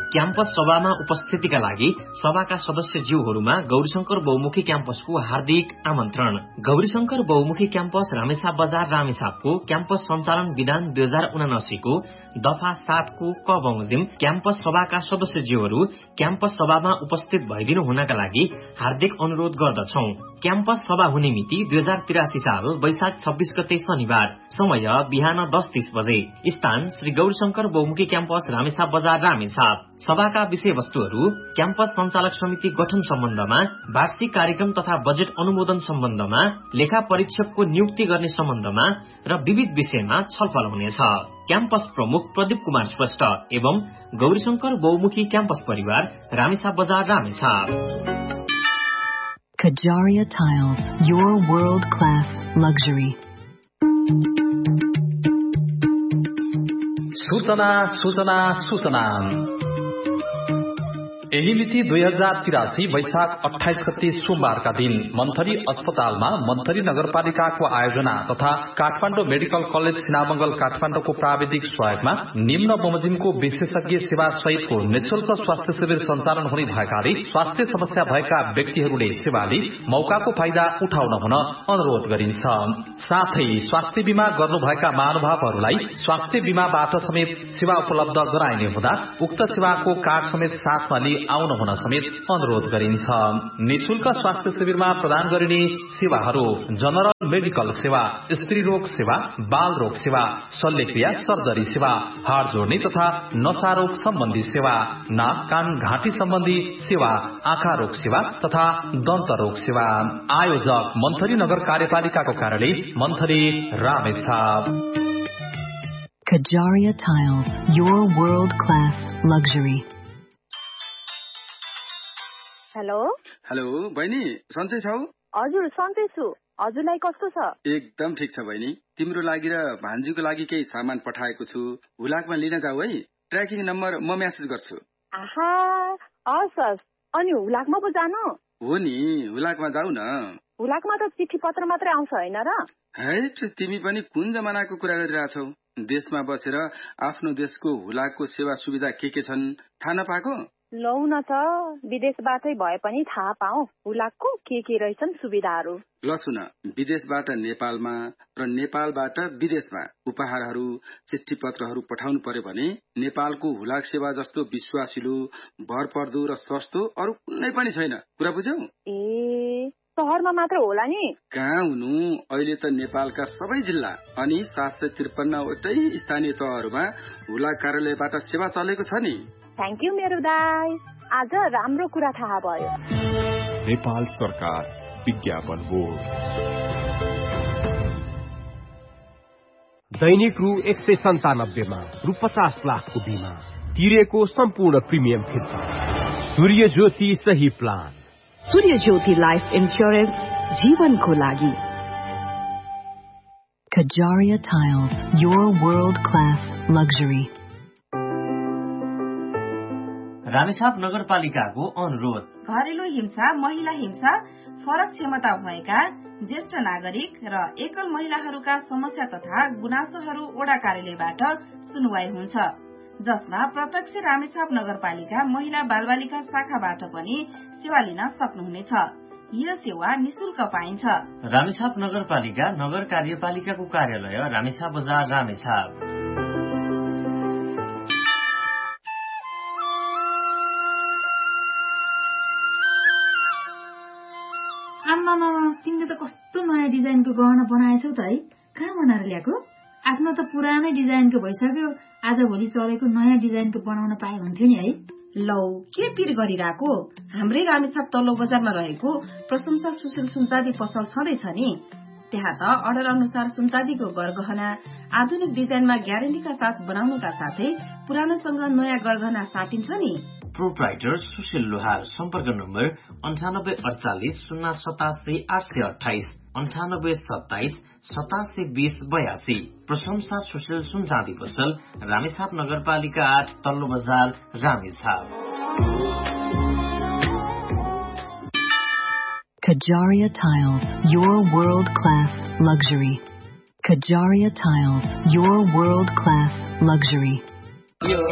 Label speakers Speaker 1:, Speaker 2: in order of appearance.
Speaker 1: Campus सभामा उपस्थितिका लागि सभाका सदस्यज्यूहरूमा गौरीशंकर बहुमुखी क्याम्पसको हार्दिक आमन्त्रण। गौरीशंकर बहुमुखी क्याम्पस रामेछाप बजार रामेछापको क्याम्पस सञ्चालन विधान 2079 को दफा 7 को क बमोजिम क्याम्पस सभाका सदस्यज्यूहरू क्याम्पस सभामा उपस्थित भइदिनु हुनका लागि हार्दिक अनुरोध गर्दछौ। क्याम्पस सभा हुने मिति 2083 साल वैशाख 26 गते शनिबार। समय बिहान 10:30 बजे। स्थान श्री गौरीशंकर बहुमुखी क्याम्पस रामेछाप बजार रामेछाप। सभाका विषयवस्तुहरू क्याम्पस सञ्चालक समिति गठन सम्बन्धमा, वार्षिक कार्यक्रम तथा बजेट अनुमोदन सम्बन्धमा, लेखा परीक्षकको नियुक्ति गर्ने सम्बन्धमा र विविध विषयमा छलफल हुनेछ। क्याम्पस प्रमुख प्रदीप कुमार श्रेष्ठ एवं गौरीशंकर बहुमुखी क्याम्पस परिवार रामेछाप बजार Ramechhap.
Speaker 2: Kajaria Tiles, your world-class luxury.
Speaker 3: सूचना यही मिति 2083 वैशाख 28 गते सोमबारका दिन मन्थरी अस्पतालमा मन्थरी नगरपालिकाको आयोजना तथा काठमाडौँ मेडिकल कलेज सिनामंगल काठमाडौँको प्राविधिक सहयोगमा निम्न बमोजिमको विशेषज्ञ सेवा सहितको निशुल्क स्वास्थ्य शिविर सञ्चालन हुने भएकाले स्वास्थ्य समस्या भएका व्यक्तिहरूले सेवा लिई मौकाको फाइदा उठाउन हुन अनुरोध गरिन्छ। साथै स्वास्थ्य बीमा गर्नुभएका महानुभावहरूलाई स्वास्थ्य बीमाबाट समेत सेवा उपलब्ध गराइने हुँदा उक्त सेवाको कार्ड समेत साथमा लिई आउन हुन समेत अनुरोध गरिन्छ। निशुल्क स्वास्थ्य शिविरमा प्रदान गरिने सेवाहरू जनरल मेडिकल सेवा, स्त्री रोग सेवा, बाल रोग सेवा, शल्यक्रिया सर्जरी सेवा, हाड जोड्ने तथा नशा रोग सम्बन्धी सेवा, नाक कान घाँटी सम्बन्धी सेवा, आँखा रोग सेवा तथा दन्त रोग सेवा। आयोजक मन्थरी नगर कार्यपालिकाको कार्यालय Manthali Ramechhap.
Speaker 2: Kajaria Tiles, your world-class luxury.
Speaker 4: Hello बहिनी, सन्चै छौ?
Speaker 5: हजुर सन्चै छु। हजुरलाई कस्तो छ?
Speaker 4: एकदम ठीक छ बहिनी। तिम्रो लागि र भान्जीको लागि केही सामान पठाएको छु, हुलाकमा लिन जाऊ है। ट्र्याकिङ नम्बर म मेसेज गर्छु।
Speaker 5: आहा, हस्। अनि हुलाकमा पो जानु?
Speaker 4: हो नि, हुलाकमा जाऊ न।
Speaker 5: हुलाकमा त चिठी पत्र मात्रै आउँछ हैन र?
Speaker 4: है, तिमी पनि कुन जमानाको कुरा गरिरहेछौ? देशमा बसेर आफ्नो देशको हुलाकको सेवा सुविधा के छन् थाहा नपाएको?
Speaker 5: लौ न त, विदेशबाटै भए पनि थाहा पाऊ हुलाकको के रहेछन् सुविधाहरू।
Speaker 4: ल सुन, विदेशबाट नेपालमा र नेपालबाट विदेशमा उपहारहरू, चिठी पत्रहरू पठाउनु पर्यो भने नेपालको हुलाक सेवा जस्तो विश्वासिलो, भरपर्दो र सस्तो अरू कुनै पनि छैन। कुरा बुझ्यौ?
Speaker 5: ए, शहरमा मात्र होला नि?
Speaker 4: कहाँ हुनु, अहिले त नेपालका सबै जिल्ला अनि 753 वटै स्थानीय तहहरूमा हुलाक कार्यालयबाट सेवा चलेको छ नि।
Speaker 5: थ्याङ्क यू मेरो दाइ, आज राम्रो कुरा थाहा भयो।
Speaker 6: नेपाल सरकार विज्ञापन बोर्ड।
Speaker 7: दैनिक रु 197 मा रु 50 लाखको बिमा तिरेको सम्पूर्ण प्रिमियम फिर्ता। सूर्य ज्योति सही प्लान।
Speaker 2: सूर्य ज्योति लाइफ इन्स्योरेन्स, जीवनको लागि। Kajaria Tiles, your world-class luxury.
Speaker 1: Ramechhap नगरपालिकाको अनुरोध।
Speaker 8: घरेलु हिंसा, महिला हिंसा, फरक क्षमता भएका ज्येष्ठ नागरिक र एकल महिलाहरूका समस्या तथा गुनासोहरू वडा कार्यालयबाट सुनवाई हुन्छ, जसमा प्रत्यक्ष रामेछाप नगरपालिका महिला बालबालिका शाखाबाट पनि सेवा लिन सक्नुहुनेछ। यो सेवा निशुल्क पाइन्छ।
Speaker 1: रामेछाप नगरपालिका नगर कार्यपालिकाको कार्यालय रामेछाप बजार रामेछाप।
Speaker 8: आम्मामा, तिमीले त कस्तो नयाँ डिजाइनको गहना बनाएछौ त है। कहाँ बनाएर ल्याएको? आफ्नो त पुरानै डिजाइनको भइसक्यो, आज भोलि चलेको नयाँ डिजाइनको बनाउन पाए हुन्थ्यो नि है। लौ, के पिर गरिरहेको? हाम्रै रामेछाप तल्लो बजारमा रहेको प्रशंसा सुशील सुनचाँदी पसल छँदैछ नि। त्यहाँ त अर्डर अनुसार सुनचाँदीको गरगहना आधुनिक डिजाइनमा ग्यारेन्टीका साथ बनाउनुका साथै पुरानोसँग नयाँ गरगहना साटिन्छ नि।
Speaker 1: प्रोप्राइटर सुशील लोहार। सम्पर्क नम्बर 9848 087 828 9827 8720 82। प्रशंसा सुशील सुनचाँदी पसल, रामेछाप नगरपालिका 8 तल्लो बजार Ramechhap.
Speaker 2: Kajaria Tiles, your world-class luxury. Kajaria Tiles, your world-class luxury.